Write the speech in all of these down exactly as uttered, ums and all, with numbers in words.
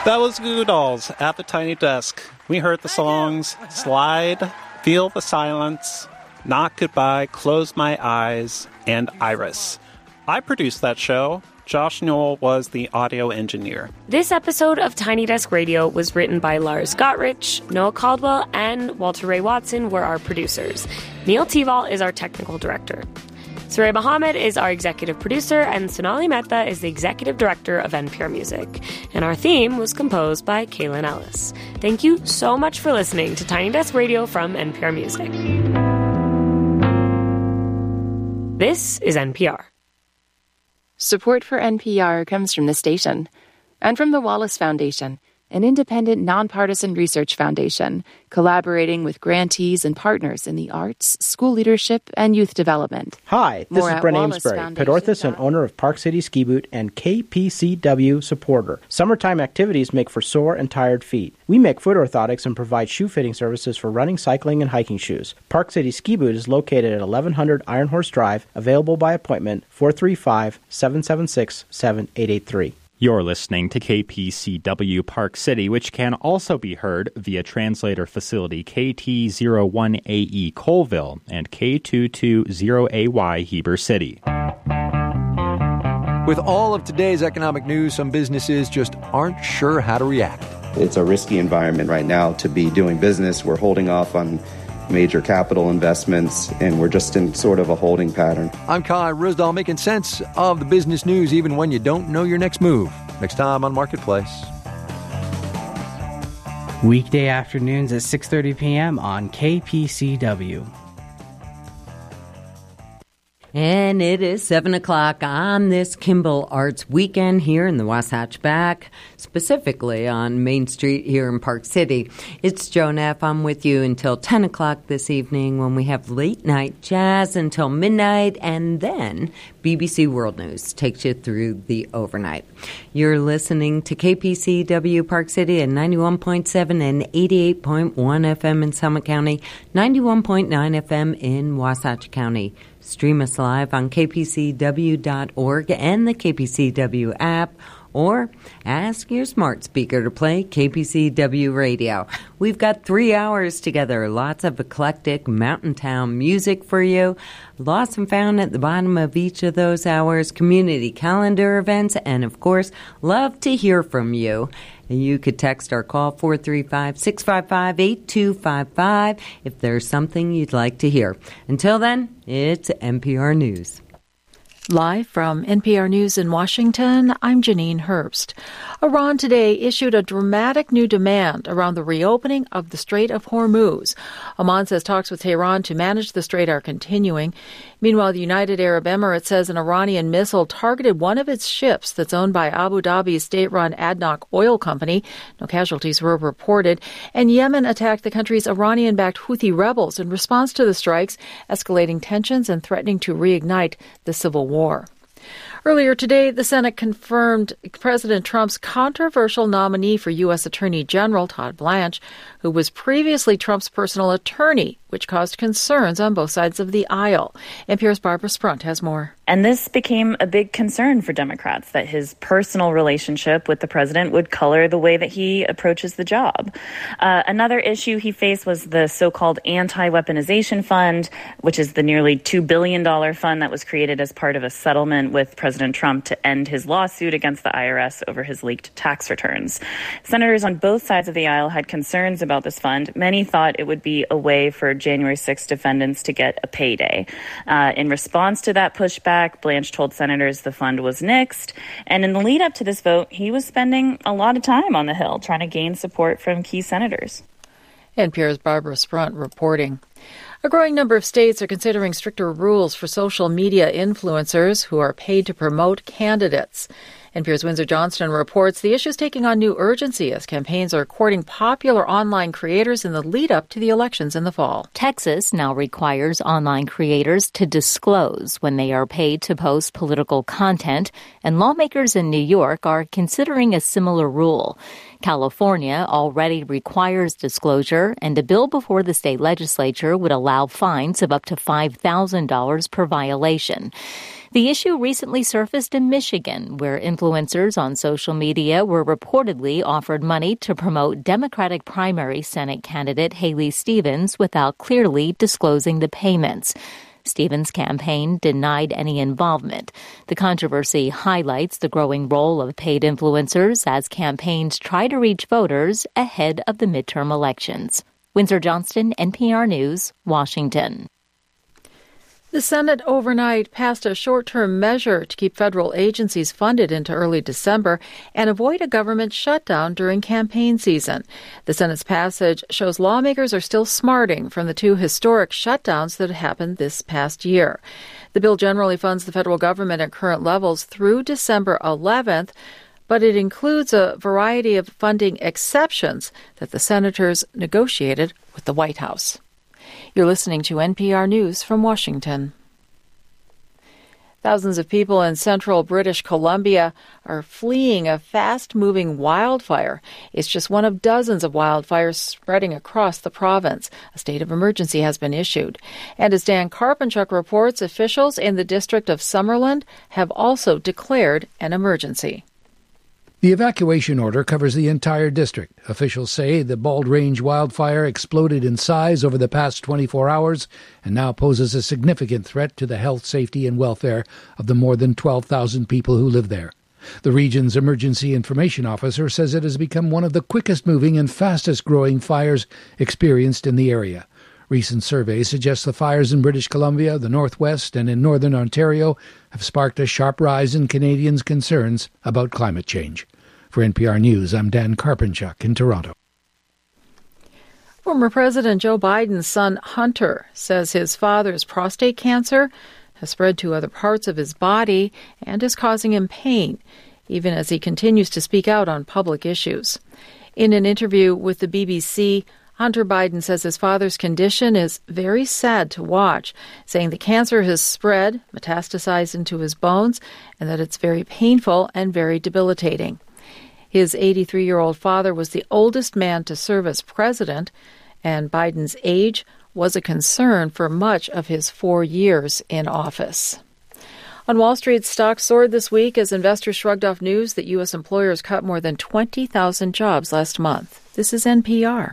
That was Goo Goo Dolls at the Tiny Desk. We heard the songs Slide, Feel the Silence, Not Goodbye, Close My Eyes, and Iris. I produced that show. Josh Newell was the audio engineer. This episode of Tiny Desk Radio was written by Lars Gottrich, Noah Caldwell, and Walter Ray Watson were our producers. Neil Teval is our technical director. Suraya Mohammed is our executive producer, and Sonali Mehta is the executive director of N P R Music. And our theme was composed by Kaylin Ellis. Thank you so much for listening to Tiny Desk Radio from N P R Music. This is N P R. Support for N P R comes from the station and from the Wallace Foundation, an independent, nonpartisan research foundation collaborating with grantees and partners in the arts, school leadership, and youth development. Hi, this More is Brent Amesbury, Pedorthus and owner of Park City Ski Boot and K P C W supporter. Summertime activities make for sore and tired feet. We make foot orthotics and provide shoe fitting services for running, cycling, and hiking shoes. Park City Ski Boot is located at eleven hundred Iron Horse Drive, available by appointment, four three five, seven seven six, seven eight eight three. You're listening to K P C W Park City, which can also be heard via translator facility K T zero one A E Colville and K two two zero A Y Heber City. With all of today's economic news, some businesses just aren't sure how to react. It's a risky environment right now to be doing business. We're holding off on major capital investments, and we're just in sort of a holding pattern. I'm Kai Risdahl, making sense of the business news even when you don't know your next move. Next time on Marketplace. Weekday afternoons at six thirty p.m. on K P C W. And it is seven o'clock on this Kimball Arts weekend here in the Wasatch Back, specifically on Main Street here in Park City. It's Joan F. I'm with you until ten o'clock this evening when we have late night jazz until midnight, and then B B C World News takes you through the overnight. You're listening to K P C W Park City at ninety-one point seven and eighty-eight point one F M in Summit County, ninety-one point nine F M in Wasatch County. Stream us live on K P C W dot org and the K P C W app, or ask your smart speaker to play K P C W Radio. We've got three hours together, lots of eclectic mountain town music for you. Lost and found at the bottom of each of those hours, community calendar events, and of course, love to hear from you. You could text or call four three five, six five five, eight two five five if there's something you'd like to hear. Until then, it's N P R News. Live from N P R News in Washington, I'm Janine Herbst. Iran today issued a dramatic new demand around the reopening of the Strait of Hormuz. Oman says talks with Tehran to manage the strait are continuing. Meanwhile, the United Arab Emirates says an Iranian missile targeted one of its ships that's owned by Abu Dhabi's state-run ADNOC oil company. No casualties were reported. And Yemen attacked the country's Iranian-backed Houthi rebels in response to the strikes, escalating tensions and threatening to reignite the civil war. Earlier today, the Senate confirmed President Trump's controversial nominee for U S Attorney General, Todd Blanche, who was previously Trump's personal attorney, which caused concerns on both sides of the aisle. N P R's Barbara Sprunt has more. And this became a big concern for Democrats, that his personal relationship with the president would color the way that he approaches the job. Uh, another issue he faced was the so-called anti-weaponization fund, which is the nearly two billion dollars fund that was created as part of a settlement with President Trump to end his lawsuit against the I R S over his leaked tax returns. Senators on both sides of the aisle had concerns about this fund. Many thought it would be a way for January sixth defendants to get a payday. Uh, in response to that pushback, Blanche told senators the fund was nixed. And in the lead up to this vote, he was spending a lot of time on the Hill trying to gain support from key senators. N P R's Barbara Sprunt reporting. A growing number of states are considering stricter rules for social media influencers who are paid to promote candidates. N P R's Windsor Johnston reports the issue is taking on new urgency as campaigns are courting popular online creators in the lead-up to the elections in the fall. Texas now requires online creators to disclose when they are paid to post political content, and lawmakers in New York are considering a similar rule. California already requires disclosure, and a bill before the state legislature would allow fines of up to five thousand dollars per violation. The issue recently surfaced in Michigan, where influencers on social media were reportedly offered money to promote Democratic primary Senate candidate Haley Stevens without clearly disclosing the payments. Stevens' campaign denied any involvement. The controversy highlights the growing role of paid influencers as campaigns try to reach voters ahead of the midterm elections. Windsor Johnston, N P R News, Washington. The Senate overnight passed a short-term measure to keep federal agencies funded into early December and avoid a government shutdown during campaign season. The Senate's passage shows lawmakers are still smarting from the two historic shutdowns that happened this past year. The bill generally funds the federal government at current levels through December eleventh, but it includes a variety of funding exceptions that the senators negotiated with the White House. You're listening to N P R News from Washington. Thousands of people in central British Columbia are fleeing a fast-moving wildfire. It's just one of dozens of wildfires spreading across the province. A state of emergency has been issued. And as Dan Karpenchuk reports, officials in the district of Summerland have also declared an emergency. The evacuation order covers the entire district. Officials say the Bald Range wildfire exploded in size over the past twenty-four hours and now poses a significant threat to the health, safety, and welfare of the more than twelve thousand people who live there. The region's emergency information officer says it has become one of the quickest-moving and fastest-growing fires experienced in the area. Recent surveys suggest the fires in British Columbia, the Northwest, and in northern Ontario have sparked a sharp rise in Canadians' concerns about climate change. For N P R News, I'm Dan Karpenchuk in Toronto. Former President Joe Biden's son, Hunter, says his father's prostate cancer has spread to other parts of his body and is causing him pain, even as he continues to speak out on public issues. In an interview with the B B C, Hunter Biden says his father's condition is very sad to watch, saying the cancer has spread, metastasized into his bones, and that it's very painful and very debilitating. His eighty-three-year-old father was the oldest man to serve as president, and Biden's age was a concern for much of his four years in office. On Wall Street, stocks soared this week as investors shrugged off news that U S employers cut more than twenty thousand jobs last month. This is N P R.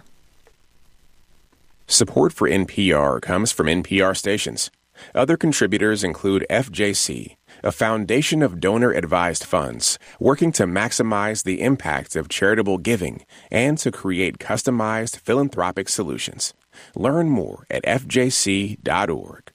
Support for N P R comes from N P R stations. Other contributors include F J C, a foundation of donor-advised funds working to maximize the impact of charitable giving and to create customized philanthropic solutions. Learn more at f j c dot org.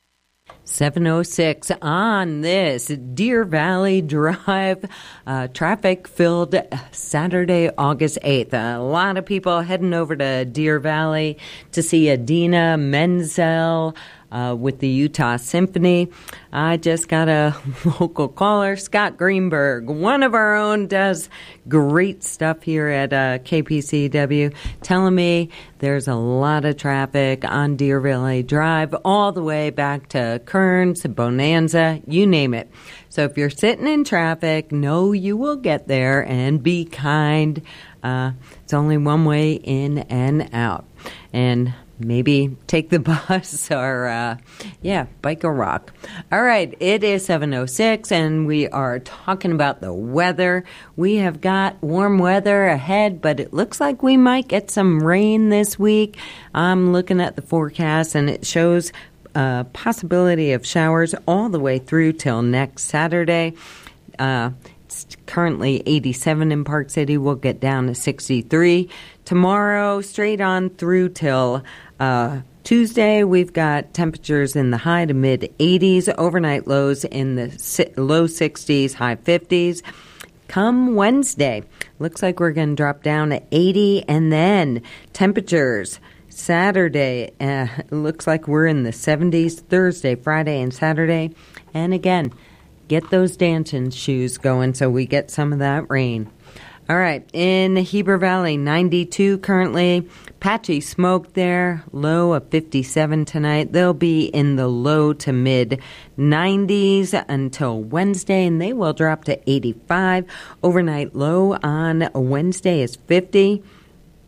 seven oh six on this Deer Valley Drive, uh, traffic-filled Saturday, August eighth. A lot of people heading over to Deer Valley to see Idina Menzel uh, with the Utah Symphony. I just got a local caller, Scott Greenberg, one of our own, does great stuff here at uh, K P C W, telling me there's a lot of traffic on Deer Valley Drive all the way back to Kearns, Bonanza, you name it. So if you're sitting in traffic, know you will get there and be kind. Uh, it's only one way in and out. And maybe take the bus or, uh, yeah, bike or walk. All right, it is seven oh six, and we are talking about the weather. We have got warm weather ahead, but it looks like we might get some rain this week. I'm looking at the forecast, and it shows a possibility of showers all the way through till next Saturday. Uh, it's currently eighty-seven in Park City. We'll get down to sixty-three. Tomorrow, straight on through till uh, Tuesday, we've got temperatures in the high to mid eighties, overnight lows in the si- low sixties, high fifties. Come Wednesday, looks like we're going to drop down to eighty, and then temperatures Saturday, uh, looks like we're in the seventies, Thursday, Friday, and Saturday. And again, get those dancing shoes going so we get some of that rain. All right, in Heber Valley, ninety-two currently. Patchy smoke there, low of fifty-seven tonight. They'll be in the low to mid nineties until Wednesday, and they will drop to eighty-five. Overnight low on Wednesday is fifty.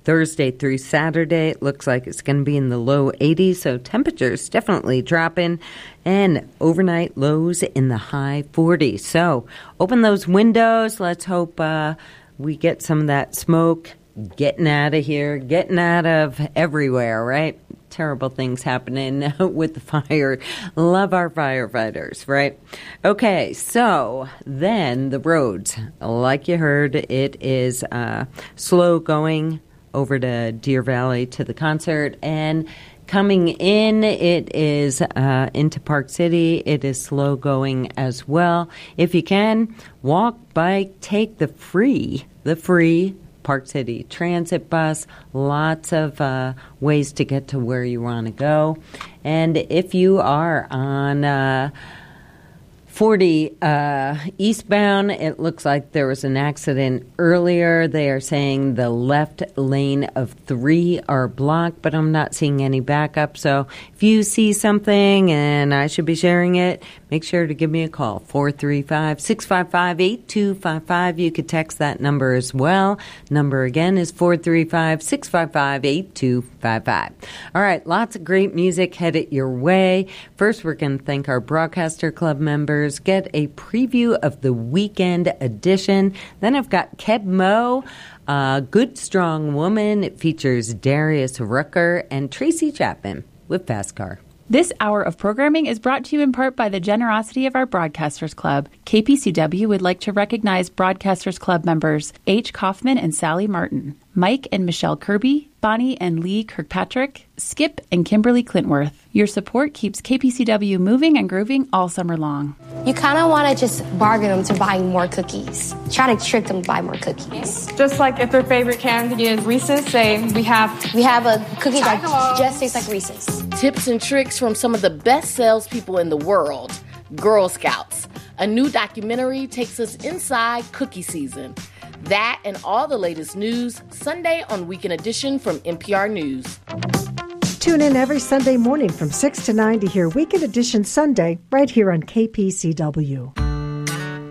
Thursday through Saturday, it looks like it's going to be in the low eighties, so temperatures definitely dropping, and overnight lows in the high forties. So open those windows. Let's hope uh, we get some of that smoke getting out of here, getting out of everywhere, right? Terrible things happening with the fire. Love our firefighters, right? Okay, so then the roads, like you heard, it is uh, slow going over to Deer Valley to the concert, and coming in, it is uh, into Park City. It is slow going as well. If you can, walk, bike, take the free, the free Park City Transit bus. Lots of uh, ways to get to where you want to go. And if you are on Uh, forty uh, eastbound, it looks like there was an accident earlier. They are saying the left lane of three are blocked, but I'm not seeing any backup. So if you see something and I should be sharing it, make sure to give me a call, four three five, six five five, eight two five five. You could text that number as well. Number again is four three five, six five five, eight two five five. All right, lots of great music headed your way. First, we're going to thank our Broadcaster Club members. Get a preview of the weekend edition. Then I've got Keb Mo, uh, Good Strong Woman. It features Darius Rucker and Tracy Chapman with Fast Car. This hour of programming is brought to you in part by the generosity of our Broadcasters Club. K P C W would like to recognize Broadcasters Club members H. Kaufman and Sally Martin, Mike and Michelle Kirby, Bonnie and Lee Kirkpatrick, Skip and Kimberly Clintworth. Your support keeps K P C W moving and grooving all summer long. You kind of want to just bargain them to buy more cookies. Try to trick them to buy more cookies. Just like if their favorite candy is Reese's, say we have we have a cookie that just tastes like Reese's. Tips and tricks from some of the best salespeople in the world, Girl Scouts. A new documentary takes us inside cookie season. That and all the latest news, Sunday on Weekend Edition from N P R News. Tune in every Sunday morning from six to nine to hear Weekend Edition Sunday right here on K P C W.